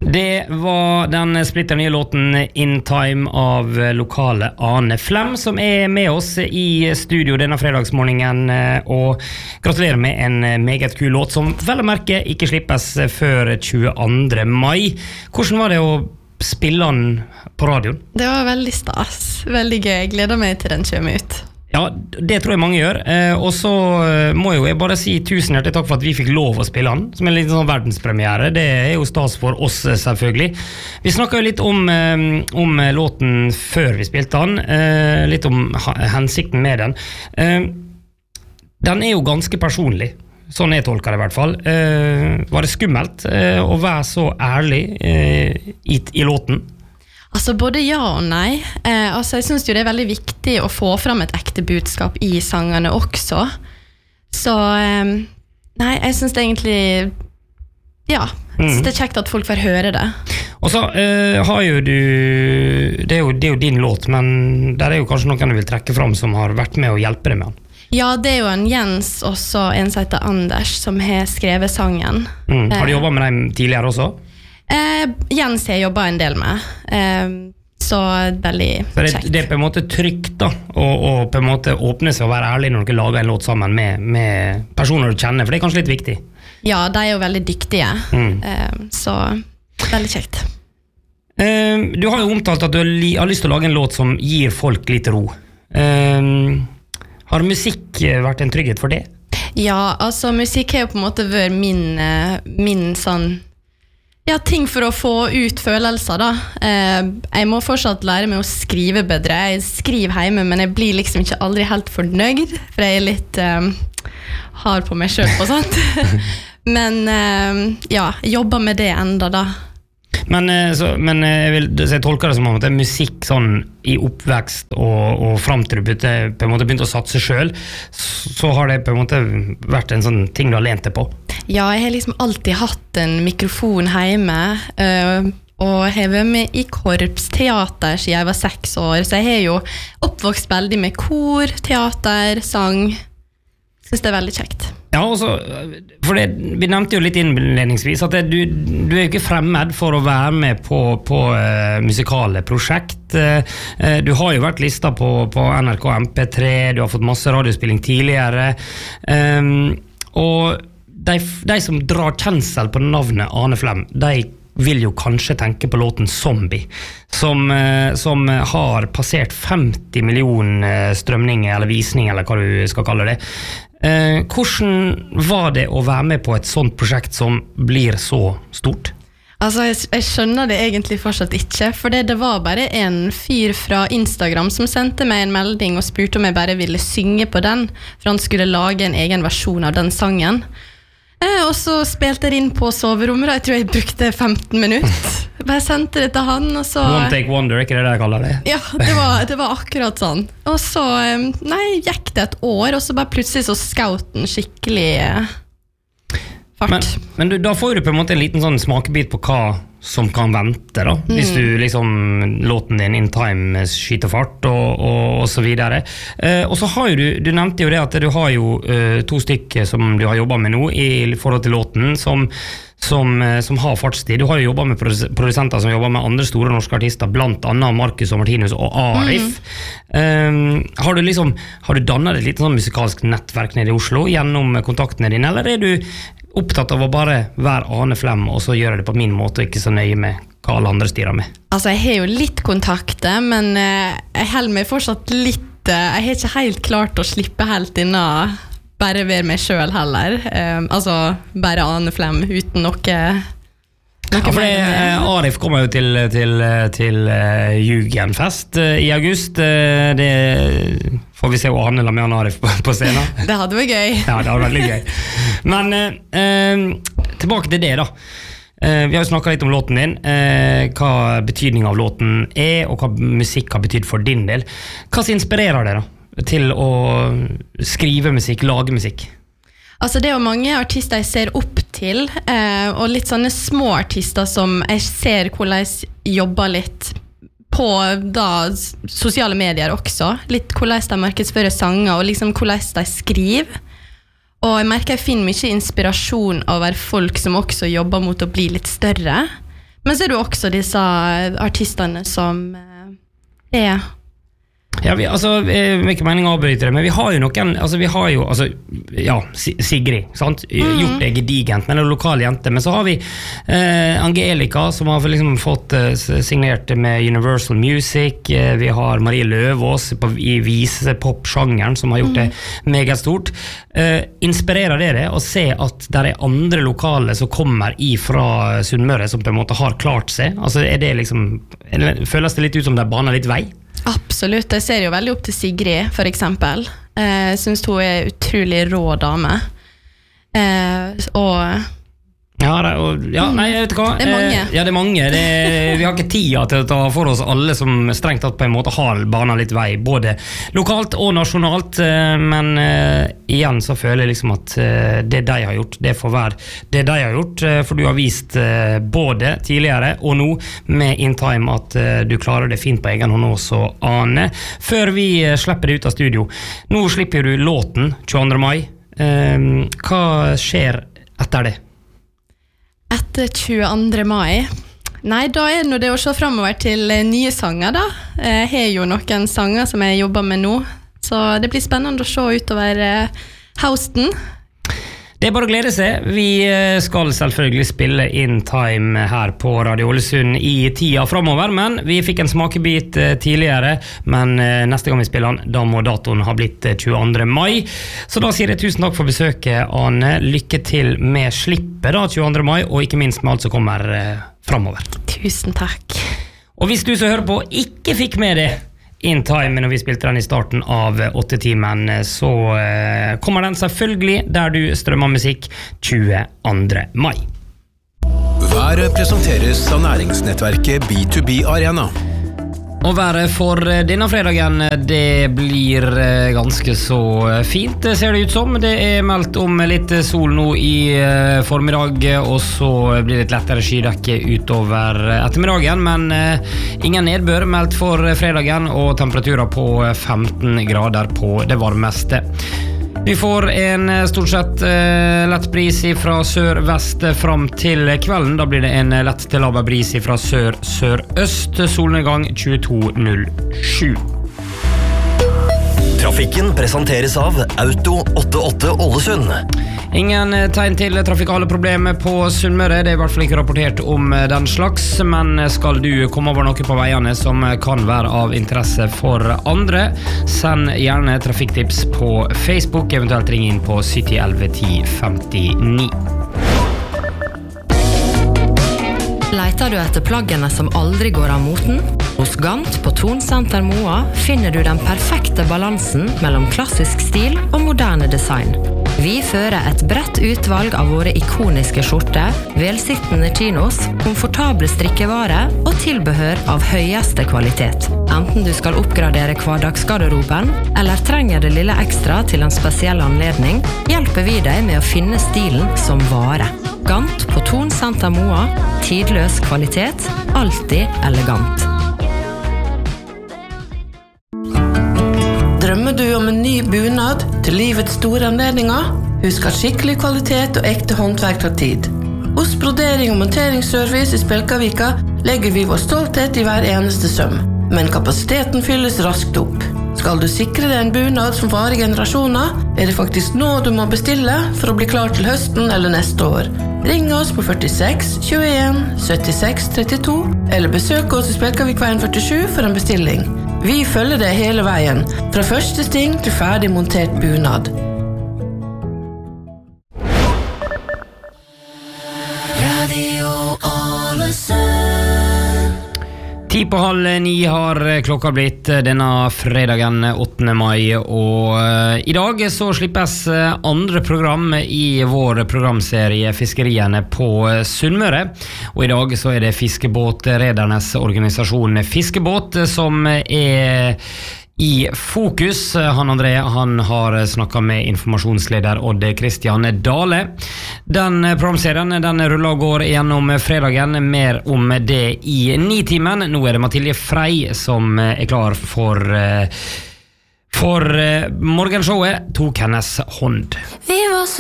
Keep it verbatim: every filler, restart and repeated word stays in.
Det var den splitter nye låten In Time av lokale Ane Flem som er med oss i studio denne fredagsmorgenen, og gratulerer med en meget kul låt som vel å merke ikke slippes før tjueandre mai. Hvordan var det å spille den på radioen? Det var veldig stas, veldig gøy. Jeg gleder meg til den kommer ut. Ja, det tror jeg mange gjør, eh, og så må jo jeg bare si tusen hjertelig takk for at vi fikk lov å spille den, som en liten sånn verdenspremiere. Det er jo stas for oss selvfølgelig. Vi snakket jo litt om, eh, om låten før vi spilte den, eh, litt om hensikten med den. Eh, den er jo ganske personlig, sånn jeg tolker det i hvert fall. Eh, var det skummelt eh, å være så ærlig eh, i, i låten? Altså både ja og nei. Eh, altså jeg synes jo det er veldig viktig å få fram et ekte budskap i sangene også. Så eh, nei, jeg synes det egentlig ja, mm. det er kjekt at folk får høre det. Og så eh, har jo du det er jo, det er jo din låt, men der er jo kanskje noen du vil trekke fram som har vært med å hjelpe deg med den. Ja, det er jo en Jens og så en som heter Anders som har skrevet sangen. Mm. Har du jobbet med dem tidligere også? Eh, Jens har jeg jobbet en del med, eh, så veldig så det, kjekt. Det er på en måte trygt da, og, og på en måte åpne seg og være ærlig når dere lager en låt sammen med, med personer du kjenner, for det er kanskje litt viktig. Ja, de er jo veldig dyktige, mm. eh, så veldig kjekt. Eh, du har jo omtalt at du har lyst til å lage en låt som gir folk litt ro. Eh, har musikk vært en trygghet for det? Ja, altså musikk har jo på en måte vært min, min sånn Ja, ting for å få ut følelser da. Eh, jeg må fortsatt lære meg å skrive bedre. Jeg skriver hjemme, men jeg blir liksom ikke aldri helt fornøyd, for jeg er litt eh, hard på meg selv og sånt. men eh, ja, jeg jobber med det enda da. Men, så, men jeg, vil, så jeg tolker det som om at det er musikk sånn i oppvekst og, og frem til du begynte, på en måte begynte å satse selv, så har det på en måte vært en sånn ting du har lent deg på. Ja, jeg har liksom alltid hatt en mikrofon hjemme, øh, og jeg har vært med i korpsteater siden jeg var seks år, så jeg har jo oppvokst veldig med kor, teater, sang. Synes det er veldig kjekt. Ja, også, for det, vi nevnte jo litt innledningsvis at det, du, du er jo ikke fremmed for å være med på, på uh, musikale prosjekt. Uh, du har jo vært listet på, på N R K M P tre, du har fått masse radiospilling tidligere, um, og de, de som drar kjensel på navnet Ane Flem, de vil jo kanskje tenke på låten Zombie, som, uh, som har passert femti millioner strømninger eller visninger, eller hva du skal kalle det. Eh, hvordan var det å være med på et sånt prosjekt som blir så stort? Altså, jeg, jeg skjønner det egentlig fortsatt ikke, for det, det var bare en fyr fra Instagram som sendte meg en melding og spurte om jeg bare ville synge på den, for han skulle lage en egen versjon av den sangen. Eh, og så spilte jeg inn på soverommet, jeg tror jeg brukte femten minutter. Bare sendte det til han, og så... One take wonder, ikke det det jeg kaller det? Ja, det var, det var akkurat sånn. Og så, nei, gikk det et år, og så bare plutselig så skaut den skikkelig fart. Men, men du, da får du på en måte en liten sånn smakebit på hva som kan vente da, mm. hvis du liksom låten din In Time skyter fart og, og, og så videre. Eh, og så har jo du, du nevnte jo det at du har jo eh, to stykker som du har jobbet med nå i forhold til låten som Som, som har fartstid. Du har jo jobbet med produsenter som jobber med andre store norske artister, blant annet Marcus og Martinus og Arif. Mm. Um, har du liksom har du dannet et litt sånn musikalsk nettverk nede i Oslo gjennom kontaktene dine, eller er du opptatt av å bare være Ane Flem og så gjøre det på min måte og ikke så nøye med hva alle andre styrer med? Altså, jeg har jo litt kontakter, men jeg holder meg fortsatt litt jeg har ikke helt klart å slippe helt inna bare være meg selv heller. Um, altså, bare Ane Flem uten noe... noe ja, for det, uh, Arif kommer jo til, til, til uh, Jugendfest uh, i august. Uh, det får vi se hva Ane la med Arif på, på scenen. Det hadde vært gøy. Ja, det hadde vært litt gøy. Men uh, uh, tilbake til det da. Uh, vi har jo snakket litt om låten din, uh, hva betydningen av låten er, og hva musikk har betydd for din del. Hva som inspirerer det da? Til å skrive musikk, lage musikk? Altså det er jo mange artister jeg ser opp til, eh, og litt sånne små artister som jeg ser hvordan jeg jobber litt på da, sosiale medier også, litt hvordan de markedsfører sanger, og liksom hvordan de skriver. Og jeg merker jeg finner mye inspirasjon av å være folk som også jobber mot å bli litt større, Men så er det også disse artistene som er Ja, vi, altså, jeg vil ikke mening å avbryte det, men vi har jo noen, altså vi har jo, altså, ja, Sigrid, sant? Mm. Gjort det gedigent, men det er lokale jenter, men så har vi eh, Angelica, som har liksom fått eh, signert med Universal Music, eh, vi har Marie Løvås på, i visepop-sjangeren, som har gjort det meget stort. Eh, inspirerer dere å se at det er andre lokale som kommer ifra Sunnmøre, som på en måte har klart seg? Altså, er det liksom, eller, føles det litt ut som det baner litt vei? Absolutt, jeg ser jo veldig opp til Sigrid, for eksempel. Jeg eh, synes hun er utrolig rå dame. Eh, og... Ja, det, og, ja, nei, jeg vet hva. Det er mange. Eh, ja, det er mange. Det, vi har ikke tida til å ta for oss alle som strengt tatt på en måte har bana litt vei, både lokalt og nasjonalt, eh, men eh, igjen så føler jeg liksom at eh, det de har gjort, det får være det de har gjort, eh, for du har vist eh, både tidligere og nå med In Time at eh, du klarer det fint på egen hånd også, Ane. Før vi eh, slipper det ut av studio, nå slipper du låten tjueandre mai. Eh, hva skjer etter det? Etter tjueandre mai? Nei, da er det det å se fremover til nye sanger da. Jeg har jo noen sanger som jeg jobber med nå, så det blir spennende å se utover høsten. Det er bare å glede seg. Vi skal selvfølgelig spille In Time her på Radio Ålesund i tida fremover, men vi fikk en smakebit tidligere, men neste gang vi spiller den, da må datoen ha blitt tjueandre mai. Så da sier jeg tusen takk for besøket, Ane. Lykke til med slippet da, tjueandre mai, og ikke minst med alt som kommer fremover. Tusen takk. Og hvis du som hører på ikke fikk med det In Time når vi spilte den i starten av åtte-timen, så eh, kommer den selvfølgelig der du strømmer musikk tjueandre mai. Været presenteres av næringsnettverket B to B Arena. Og været for denne fredagen, det blir ganske så fint, ser det ut som. Det er meldt om litt sol nå i formiddag, og så blir det et lettere skydekke utover ettermiddagen, men ingen nedbør meldt for fredagen, og temperaturer på femten grader på det varmeste. Vi får en stort sett eh, lett bris fra sør-vest fram til kvelden. Da blir det en lett til laber bris fra sør-sør-øst. Solnedgang tjueto null sju. Trafikken presenteres av Auto åttiåtte Ålesund. Ingen tegn til trafikale problemer på Sunnmøre, det er i hvert fall ikke rapportert om den slags, men skal du komme over noe på veiene som kan være av interesse for andre, send gjerne trafikktips på Facebook, eventuelt ring inn på sytti elleve ti femtini. Leiter du etter plaggene som aldri går av moten? Hos Gant på Tonsenter Moa finner du den perfekte balansen mellom klassisk stil og moderne design. Vi fører et bredt utvalg av våre ikoniske skjorter, velsittende chinos, komfortable strikkevare og tilbehør av høyeste kvalitet. Enten du skal oppgradere hverdagsgarderoben, eller trenger det lille ekstra til en spesiell anledning, hjelper vi deg med å finne stilen som vare. Gant på Tonsenter Moa, tidløs kvalitet, alltid elegant. Drømmer du om en ny bunad til livets store anledninger? Husk at skikkelig kvalitet og ekte håndverk tar tid. Hos brodering og monteringsservice i Spjelkavika legger vi vår stolthet i hver eneste søm, men kapasiteten fylles raskt opp. Skal du sikre deg en bunad som varer generasjoner, er det faktisk nå du må bestille for å bli klar til høsten eller neste år. Ring oss på førtiseks tjueen syttiseks trettito, eller besøk oss i Spjelkavikveien førtisju for en bestilling. Vi følger deg hele veien, fra første sting til ferdig montert bunad. Radio Ålesund. Ti på halv ni har klokka blitt denne fredagen åttende mai, og i dag så slippes andre program i vår programserie Fiskeriene på Sunnmøre. Og i dag så er det fiskebåtredernes organisasjon Fiskebåt som er i fokus. Han André, han har snakket med informasjonsleder Odd Kristian Dale. Den programserien, den ruller og går gjennom fredagen. Mer om det i ni-timen. Nå er det Mathilde Frey som er klar for, for morgenshowet Tok hennes hånd.